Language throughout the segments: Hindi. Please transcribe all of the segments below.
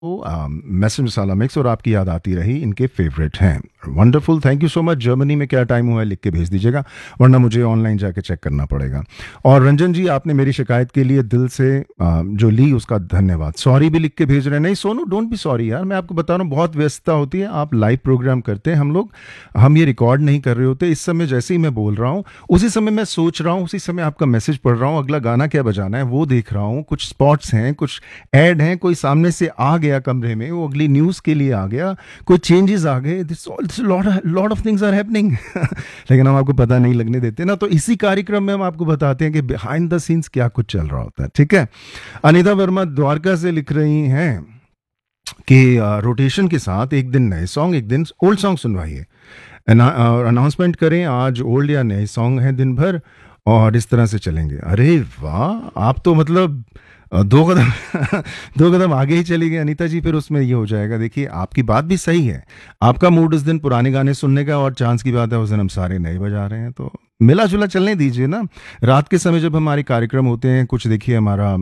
मैसेज मसाला मिक्स और आपकी याद आती रही इनके फेवरेट हैं। Wonderful, thank you so much. Germany में क्या टाइम हुआ है लिख के भेज दीजिएगा, वरना मुझे ऑनलाइन जाके चेक करना पड़ेगा। और रंजन जी, आपने मेरी शिकायत के लिए दिल से जो ली उसका धन्यवाद। सॉरी भी लिख के भेज रहे हैं। नहीं सोनू, डोंट बी सॉरी यार, मैं आपको बता रहा हूँ बहुत व्यस्तता होती है। आप लाइव प्रोग्राम करते हैं, हम ये रिकॉर्ड नहीं कर रहे होते। इस समय जैसे ही मैं बोल रहा हूँ उसी समय मैं सोच रहा हूँ, उसी समय आपका मैसेज पढ़ रहा हूँ, अगला गाना क्या बजाना है वो देख रहा हूँ, कुछ स्पॉट्स हैं, कुछ ऐड हैं, कोई सामने से आ गया कमरे में, वो अगली न्यूज़ के लिए आ गया, कोई चेंजेस आ गए, lot of things are happening लेकिन हम आपको पता नहीं लगने देते ना। तो इसी कार्यक्रम में हम आपको बताते हैं कि बिहाइंड द सीन्स क्या कुछ चल रहा होता है। ठीक है। अनिता वर्मा द्वारका से लिख रही हैं कि रोटेशन के साथ एक दिन नए सॉन्ग एक दिन ओल्ड सॉन्ग सुनवाइए, अनाउंसमेंट करें आज ओल्ड या नए सॉन्ग हैं दिन भर, और इस तरह से चलेंगे। अरे वाह, आप तो मतलब दो कदम आगे ही चली गई अनीता जी। फिर उसमें ये हो जाएगा, देखिए आपकी बात भी सही है, आपका मूड उस दिन पुराने गाने सुनने का, और चांस की बात है उस दिन हम सारे नए बजा रहे हैं, तो मिला जुला चलने दीजिए ना। रात के समय जब हमारे कार्यक्रम होते हैं, कुछ देखिए हमारा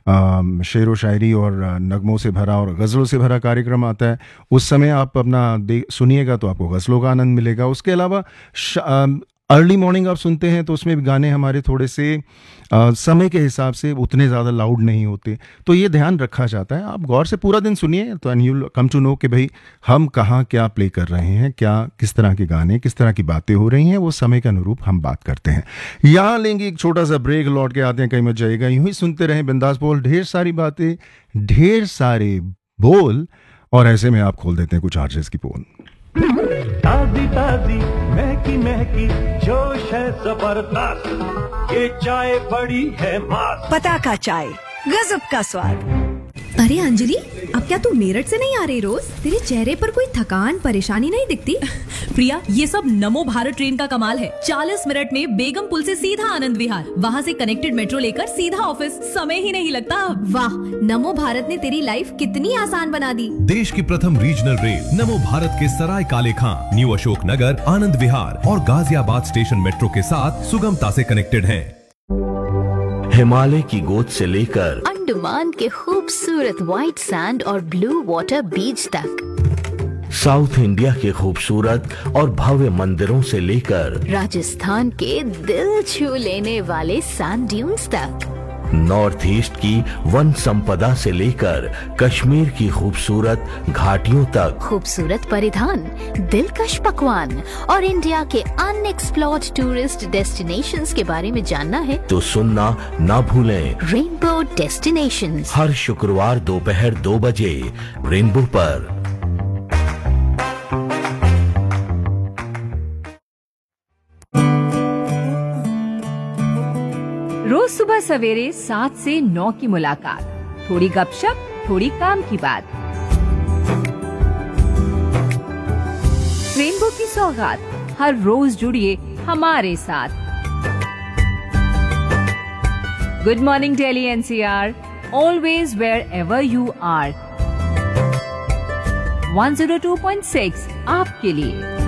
शेर व शायरी और नगमों से भरा और गज़लों से भरा कार्यक्रम आता है, उस समय आप अपना सुनिएगा तो आपको गज़लों का आनंद मिलेगा। उसके अलावा अर्ली मॉर्निंग आप सुनते हैं तो उसमें भी गाने हमारे थोड़े से समय के हिसाब से उतने ज़्यादा लाउड नहीं होते, तो ये ध्यान रखा जाता है। आप गौर से पूरा दिन सुनिए तो and you come to know कि भाई हम कहाँ क्या प्ले कर रहे हैं, क्या किस तरह के गाने, किस तरह की बातें हो रही हैं, वो समय के अनुरूप हम बात करते हैं। यहाँ लेंगे एक छोटा सा ब्रेक, लौट के आते हैं, कहीं मत जाइएगा, यूं ही सुनते रहें बिंदास बोल, ढेर सारी बातें, ढेर सारे बोल, और ऐसे में आप खोल देते हैं कुछ आरजेस की पोल। ताजी ताजी महकी महकी जोश है जबरदस्त, ये चाय बड़ी है मस्त, पताका चाय गजब का स्वाद। अरे अंजलि, अब क्या तू मेरठ से नहीं आ रही रोज? तेरे चेहरे पर कोई थकान परेशानी नहीं दिखती। प्रिया, ये सब नमो भारत ट्रेन का कमाल है। 40 मिनट में बेगम पुल से सीधा आनंद विहार, वहाँ से कनेक्टेड मेट्रो लेकर सीधा ऑफिस, समय ही नहीं लगता। वाह, नमो भारत ने तेरी लाइफ कितनी आसान बना दी। देश की प्रथम रीजनल रेल नमो भारत के सराय काले खां, न्यू अशोक नगर, आनंद विहार और गाजियाबाद स्टेशन मेट्रो के साथ सुगमता से कनेक्टेड है। हिमालय की गोद से लेकर अंडमान के खूबसूरत व्हाइट सैंड और ब्लू वाटर बीच तक, साउथ इंडिया के खूबसूरत और भव्य मंदिरों से लेकर राजस्थान के दिल छू लेने वाले सैंड ड्यून्स तक, नॉर्थ ईस्ट की वन संपदा से लेकर कश्मीर की खूबसूरत घाटियों तक, खूबसूरत परिधान, दिलकश पकवान और इंडिया के अनएक्सप्लोर्ड टूरिस्ट डेस्टिनेशंस के बारे में जानना है तो सुनना ना भूलें रेनबो डेस्टिनेशंस, हर शुक्रवार दोपहर 2 बजे रेनबो पर। रोज सुबह सवेरे 7 से 9 की मुलाकात, थोड़ी गपशप, थोड़ी काम की बात, रेनबो की सौगात, हर रोज जुड़िए हमारे साथ। Good morning Delhi NCR, always wear ever you are. 102.6 आपके लिए।